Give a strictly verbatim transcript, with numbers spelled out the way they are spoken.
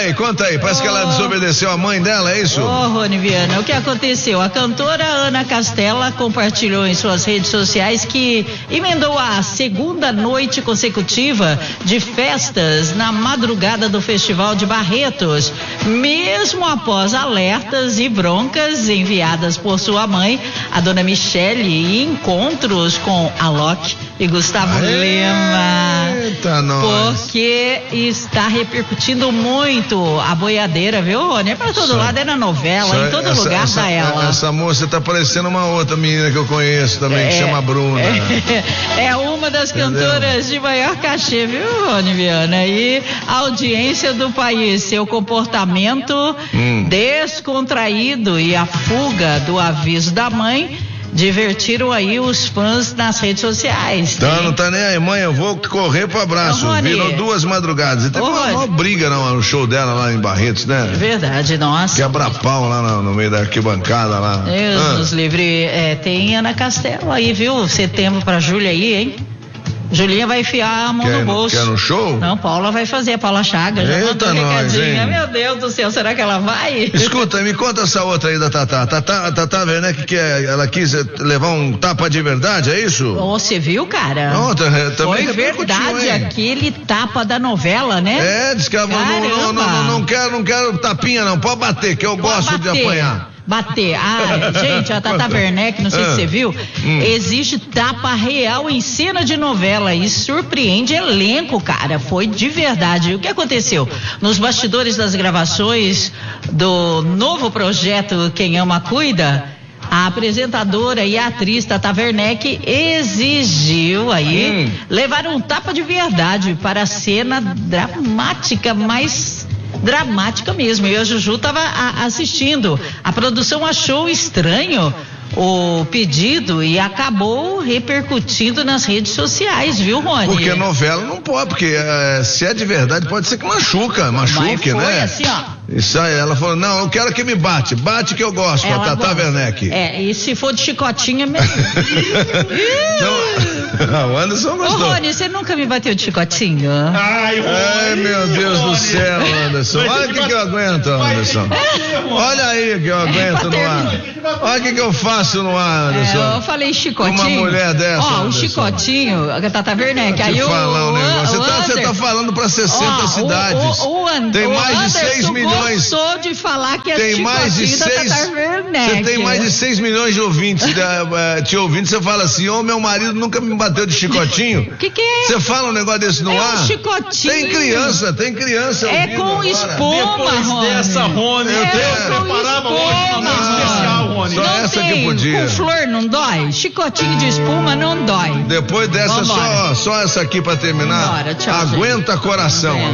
aí, conta aí. Parece oh. que ela desobedeceu a mãe dela, é isso? Ô, oh, Rony Viana, o que aconteceu? A cantora Ana Castela compartilhou em suas redes sociais que emendou a segunda noite consecutiva de festas na madrugada do Festival de Barretos, mesmo após alertas e broncas enviadas por sua mãe, a dona Michele, e encontros com Alok e Gustavo Aê, Lema. Eita, nós. Porque está repercutindo muito a boiadeira, viu, Rony? É pra todo só, lado, é na novela, só, em todo essa, lugar essa, dá ela. Essa moça tá parecendo uma outra menina que eu conheço também, é, que chama Bruna. É, é uma das Entendeu? cantoras de maior cachê, viu, Rony Viana? E a audiência do país, seu comportamento hum. descontraído e a fuga do aviso da mãe divertiram aí os fãs nas redes sociais. Tá, não tá nem aí, mãe, eu vou correr pro abraço. Ô, Virou duas madrugadas. E teve uma, uma briga não, no show dela lá em Barretos, né? Verdade, nossa. Quebra-pau lá no, no meio da arquibancada lá. Deus ah. nos livre. É, tem Ana Castela aí, viu? Setembro pra julho aí, hein? Julinha vai enfiar a mão quer, no bolso. Quer no show? Não, Paula vai fazer, a Paula Chagas. Já Eita, mandou nós, recadinho. hein? Meu Deus do céu, será que ela vai? Escuta, me conta essa outra aí da Tatá. Tatá, Tatá Werneck, que é, ela quis levar um tapa de verdade, é isso? Você viu, cara? Não, também Foi verdade, aquele tapa da novela, né? É, diz que ela não, não, não, não, quero, não quero tapinha não, pode bater, que eu pode gosto bater. de apanhar. Bater. Ah, gente, a Tata Werneck, não sei ah, se você viu, hum. existe tapa real em cena de novela e surpreende elenco, cara. Foi de verdade. O que aconteceu? Nos bastidores das gravações do novo projeto Quem Ama Cuida, a apresentadora e a atriz Tata Werneck exigiu aí hum. levar um tapa de verdade para a cena dramática mais dramática mesmo, e a Juju estava assistindo. A produção achou estranho o pedido e acabou repercutindo nas redes sociais, viu, Rony? Porque novela não pode, porque uh, se é de verdade pode ser que machuca, machuque, Mas foi né? assim, ó. Isso aí, ela falou, não, eu quero que me bate, bate que eu gosto, ela a Tata Werneck. É, e se for de chicotinho, mesmo. Então, o Anderson gostou. Ô, Rony, você nunca me bateu de chicotinho? Ai, Rony, Ai meu Deus Rony. do céu, Anderson. Olha o que, que eu aguento, Anderson. Olha aí o que eu aguento no ar. Olha o que, que eu faço no ar, Anderson. É, eu falei chicotinho. Uma mulher dessa, Ó, Anderson. o chicotinho, a Tata Werneck. Aí o, falar um negócio. O Você, tá, você tá falando pra sessenta ó, cidades. O, o, o, tem mais o de seis milhões. Gostou de falar que é tem mais de seis, Você tem mais de seis milhões de ouvintes uh, te ouvindo, você fala assim, ô, oh, meu marido nunca me bateu de chicotinho. Que que é? Você fala um negócio desse no é ar? Um chicotinho. Tem criança, tem criança É com agora. espuma, Depois Rony. dessa, Rony, é eu tenho com preparava espuma, hoje especial, Rony. Só não essa tem, que podia. Com flor não dói? Chicotinho de espuma não dói. Depois dessa, só, só essa aqui pra terminar. Vambora, tchau, Aguenta gente. coração.